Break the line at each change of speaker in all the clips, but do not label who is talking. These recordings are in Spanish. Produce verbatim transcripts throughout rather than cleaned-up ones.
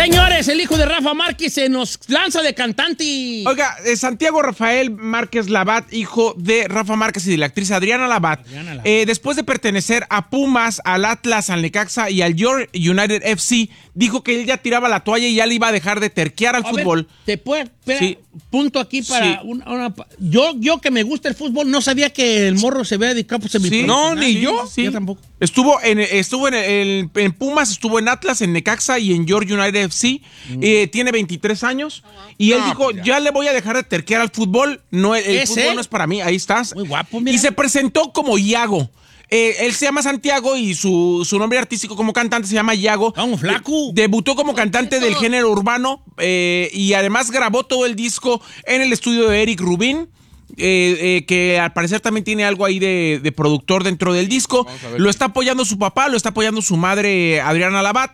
Señores, el hijo de Rafa Márquez se nos lanza de cantante.
Oiga, eh, Santiago Rafael Márquez Labat, hijo de Rafa Márquez y de la actriz Adriana Labat, Adriana Labat. Eh, después de pertenecer a Pumas, al Atlas, al Necaxa y al York United F C, dijo que él ya tiraba la toalla y ya le iba a dejar de terquear al
a
fútbol.
Ver, te puedo, espera,
sí.
punto aquí para
sí.
una, una, yo, yo que me gusta el fútbol, no sabía que el morro se había dedicado pues,
sí. No, ni
sí,
yo.
Sí. Yo tampoco.
Estuvo en, estuvo en, en, en Pumas, estuvo en Atlas, en Necaxa y en York United F C. Mm. Eh, tiene veintitrés años. Oh, wow. Y él no, dijo, ya. ya le voy a dejar de terquear al fútbol. No, el
¿Es
fútbol
él?
no es para mí. Ahí estás.
Muy guapo, mira.
Y se presentó como Iago. Eh, él se llama Santiago y su, su nombre artístico como cantante se llama Iago.
Vamos, flaco.
De, debutó como cantante del género urbano eh, y además grabó todo el disco en el estudio de Eric Rubin. Eh, eh, que al parecer también tiene algo ahí de, de productor dentro del disco. Lo está apoyando su papá, lo está apoyando su madre Adriana Labat,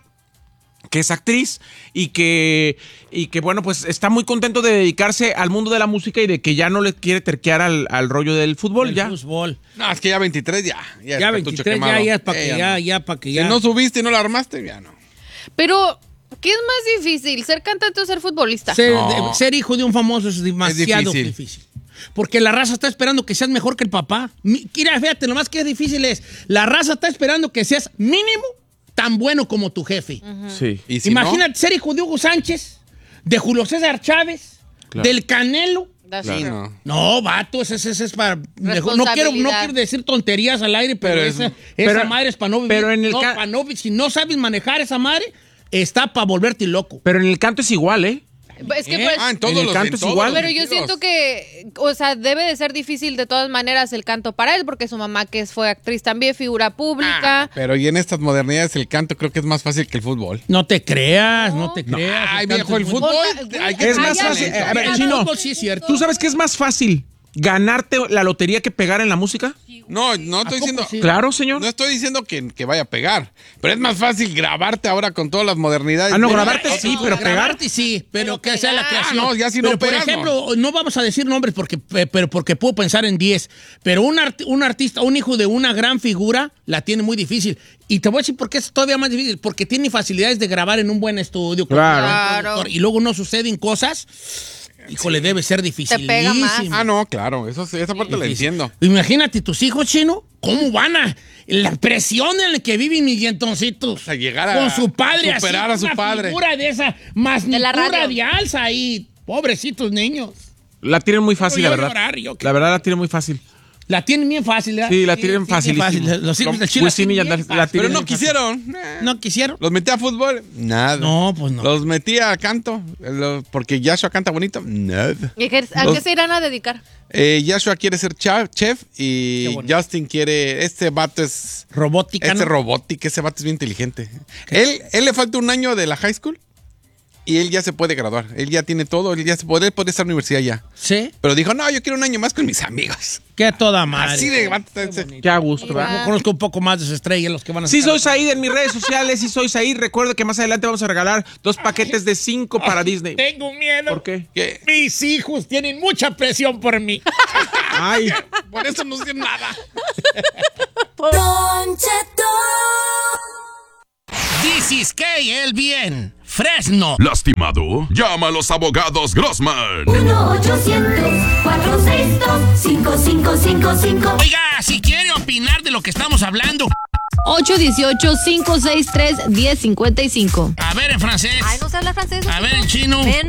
que es actriz y que, y que bueno, pues está muy contento de dedicarse al mundo de la música y de que ya no le quiere terquear al, al rollo del fútbol.
El
ya.
fútbol.
No, es que ya veintitrés ya. Ya,
ya veintitrés ya, ya es para que ya, ya, ya para que ya.
Si no subiste y no la armaste, ya no.
Pero, ¿qué es más difícil? ¿Ser cantante o ser futbolista?
Ser,
no.
de, ser hijo de un famoso es demasiado es difícil. difícil. Porque la raza está esperando que seas mejor que el papá. Mira, fíjate, lo más que es difícil es, la raza está esperando que seas mínimo tan bueno como tu jefe.
Uh-huh. Sí.
¿Y si
Imagínate
no?
ser hijo de Hugo Sánchez, de Julio César Chávez, claro. del Canelo.
Sí, no.
no, vato, ese, ese es para... Mejor, no, quiero, no quiero decir tonterías al aire, pero, pero esa, es, esa pero, madre es para no vivir.
Pero en el
no,
ca-
no, si no sabes manejar esa madre, está para volverte loco.
Pero en el canto es igual, ¿eh?
Es que
¿Eh?
pues,
ah, en todos
en el
los
canto
en
es igual.
Pero yo siento que, o sea, debe de ser difícil de todas maneras el canto para él, porque su mamá, que fue actriz, también figura pública.
Ah, pero y en estas modernidades el canto creo que es más fácil que el fútbol.
No te creas, no, no te creas.
No. Ay,
el
viejo, el
es
fútbol.
Hay que es más fácil. Eh, a ver, Chino,
sí es cierto.
¿Tú sabes qué es más fácil? ¿Ganarte la lotería que pegar en la música?
No, no estoy diciendo...
Sí?
Claro, señor.
No estoy diciendo que, que vaya a pegar, pero es más fácil grabarte ahora con todas las modernidades.
Ah, no,
pero,
grabarte sí, pero pegar...
Grabarte sí, pero, pero que sea la creación.
Ah, no, ya si
pero
no
por
pegas,
ejemplo,
no.
no vamos a decir nombres porque, pero porque puedo pensar en diez, pero un, art, un artista, un hijo de una gran figura, la tiene muy difícil. Y te voy a decir por qué es todavía más difícil, porque tiene facilidades de grabar en un buen estudio.
Claro.
claro.
Y luego no suceden cosas... Híjole, sí. debe ser difícil.
Te pega más.
Ah, no, claro, eso, esa parte la entiendo.
Imagínate tus hijos, Chino, ¿cómo van a...? La presión en la que viven mis dientoncitos.
A llegar a...
Con su padre,
superar
así,
a su padre.
Figura de esa magnitud
la
radial ahí. Pobrecitos niños.
La tienen muy fácil, la verdad.
Llorar, yo,
la verdad la tienen muy fácil.
La tienen bien fácil, ¿verdad?
Sí, la tienen sí, fácil.
fácil. Los hijos de Chile la tienen bien
la
fácil.
Pero no quisieron.
¿No quisieron?
¿Los metí a fútbol? Nada.
No, pues no.
¿Los metí a canto? Porque Yashua canta bonito. Nada.
¿Y a qué, a
Los,
qué se irán a dedicar?
Eh, Yashua quiere ser chef y Justin quiere... Este vato es...
Robótica,
Este
¿no?
robótica, ese vato es bien inteligente. Él, él le falta un año de la high school y él ya se puede graduar. Él ya tiene todo, él ya se puede, él puede estar en la universidad ya.
¿Sí?
Pero dijo, no, yo quiero un año más con mis amigos.
Qué toda madre.
Así de vato.
Qué,
Qué a gusto, ¿verdad?
Yo conozco un poco más de sus estrellas, los que van a
Sí, soy Said en mis redes sociales, sí soy Said. Recuerdo que más adelante vamos a regalar dos paquetes de cinco para Disney.
Tengo miedo.
¿Por qué?
¿Qué?
Mis hijos tienen mucha presión por mí.
Ay,
por eso no sé nada.
Don Cheto.
This is K L B N, Fresno.
¿Lastimado? Llama a los abogados Grossman.
uno ochocientos, cuatrocientos sesenta y dos, cinco cinco cinco cinco.
Oiga, si quiere opinar de lo que estamos hablando.
ocho uno ocho, cinco seis tres, uno cero cinco cinco.
A ver en francés.
Ay, no se habla francés.
A ver en chino.
Menos.